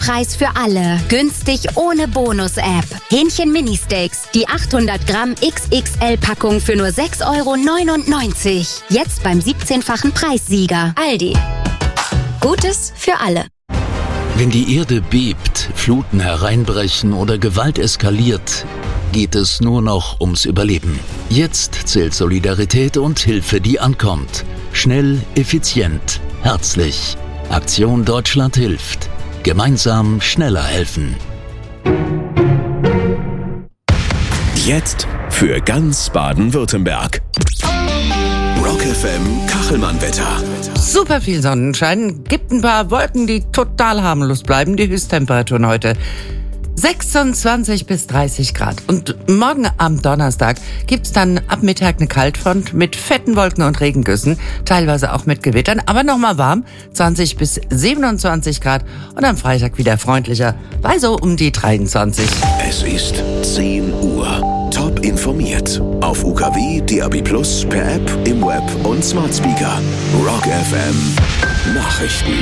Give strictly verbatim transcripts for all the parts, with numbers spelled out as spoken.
Preis für alle. Günstig ohne Bonus-App. Hähnchen Mini-Steaks. Die achthundert Gramm X X L-Packung für nur sechs Euro neunundneunzig. Jetzt beim siebzehnfachen Preissieger. Aldi. Gutes für alle. Wenn die Erde bebt, Fluten hereinbrechen oder Gewalt eskaliert, geht es nur noch ums Überleben. Jetzt zählt Solidarität und Hilfe, die ankommt. Schnell, effizient, herzlich. Aktion Deutschland hilft. Gemeinsam schneller helfen. Jetzt für ganz Baden-Württemberg. Rock F M Kachelmann-Wetter. Super viel Sonnenschein, gibt ein paar Wolken, die total harmlos bleiben. Die Höchsttemperaturen heute sechsundzwanzig bis dreißig Grad. Und morgen am Donnerstag gibt's dann ab Mittag eine Kaltfront mit fetten Wolken und Regengüssen, teilweise auch mit Gewittern, aber nochmal warm, zwanzig bis siebenundzwanzig Grad. Und am Freitag wieder freundlicher, bei so um die dreiundzwanzig. Es ist zehn Uhr. Top informiert. Auf U K W, D A B Plus, per App, im Web und Smart Speaker. Rock F M Nachrichten.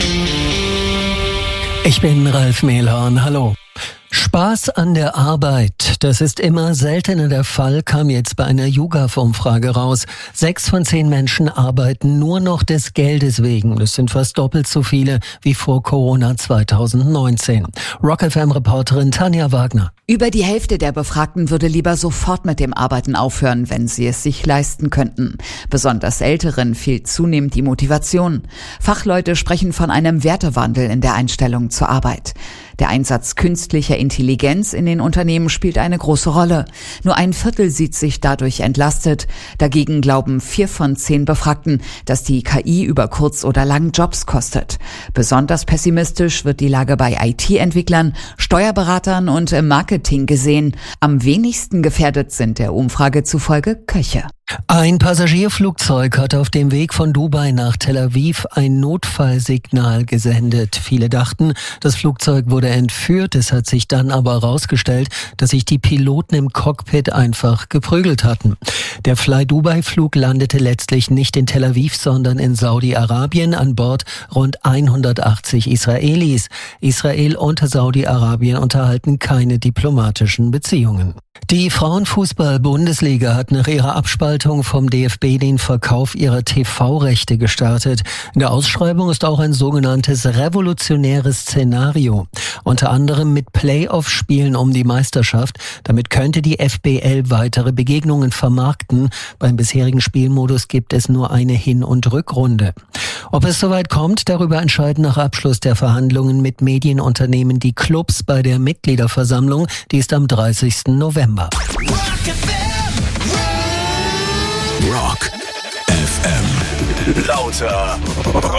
Ich bin Ralf Mehlhorn. Hallo. Spaß an der Arbeit, das ist immer seltener der Fall, kam jetzt bei einer YouGov-Umfrage raus. Sechs von zehn Menschen arbeiten nur noch des Geldes wegen. Das sind fast doppelt so viele wie vor Corona zweitausendneunzehn. Rock F M-Reporterin Tanja Wagner. Über die Hälfte der Befragten würde lieber sofort mit dem Arbeiten aufhören, wenn sie es sich leisten könnten. Besonders Älteren fehlt zunehmend die Motivation. Fachleute sprechen von einem Wertewandel in der Einstellung zur Arbeit. Der Einsatz künstlicher Intelligenz in den Unternehmen spielt eine große Rolle. Nur ein Viertel sieht sich dadurch entlastet. Dagegen glauben vier von zehn Befragten, dass die K I über kurz oder lang Jobs kostet. Besonders pessimistisch wird die Lage bei I T-Entwicklern, Steuerberatern und im Marketing gesehen. Am wenigsten gefährdet sind der Umfrage zufolge Köche. Ein Passagierflugzeug hat auf dem Weg von Dubai nach Tel Aviv ein Notfallsignal gesendet. Viele dachten, das Flugzeug wurde entführt. Es hat sich dann aber herausgestellt, dass sich die Piloten im Cockpit einfach geprügelt hatten. Der Fly-Dubai-Flug landete letztlich nicht in Tel Aviv, sondern in Saudi-Arabien, an Bord rund hundertachtzig Israelis. Israel und Saudi-Arabien unterhalten keine diplomatischen Beziehungen. Die Frauenfußball-Bundesliga hat nach ihrer Abspaltung vom D F B den Verkauf ihrer T V-Rechte gestartet. In der Ausschreibung ist auch ein sogenanntes revolutionäres Szenario. Unter anderem mit Playoff-Spielen um die Meisterschaft. Damit könnte die F B L weitere Begegnungen vermarkten. Beim bisherigen Spielmodus gibt es nur eine Hin- und Rückrunde. Ob es soweit kommt, darüber entscheiden nach Abschluss der Verhandlungen mit Medienunternehmen die Clubs bei der Mitgliederversammlung. Die ist am dreißigsten November. Rock F M. Lauter